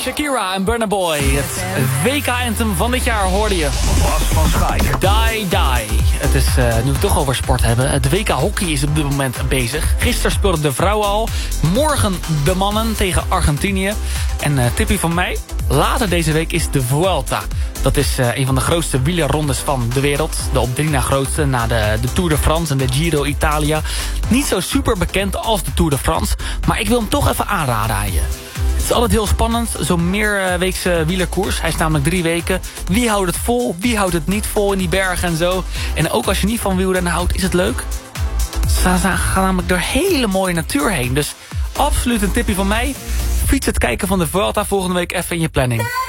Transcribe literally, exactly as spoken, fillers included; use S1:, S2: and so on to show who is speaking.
S1: Shakira en Burna Boy. Het W K-anthem van dit jaar hoorde je.
S2: Bas van Schaik.
S1: Die, die. Het is, uh, nu we het toch over sport hebben. Het W K hockey is op dit moment bezig. Gisteren speelden de vrouwen al. Morgen de mannen tegen Argentinië. En uh, tipje van mij. Later deze week is de Vuelta. Dat is uh, een van de grootste wielerrondes van de wereld. De op drie na grootste na de, de Tour de France en de Giro Italia. Niet zo super bekend als de Tour de France. Maar ik wil hem toch even aanraden aan je. Het is altijd heel spannend, zo'n meerweekse wielerkoers. Hij is namelijk drie weken. Wie houdt het vol, wie houdt het niet vol in die bergen en zo. En ook als je niet van wielrennen houdt, is het leuk. Ze gaan namelijk door hele mooie natuur heen. Dus absoluut een tipje van mij. Fiets het kijken van de Vuelta volgende week even in je planning.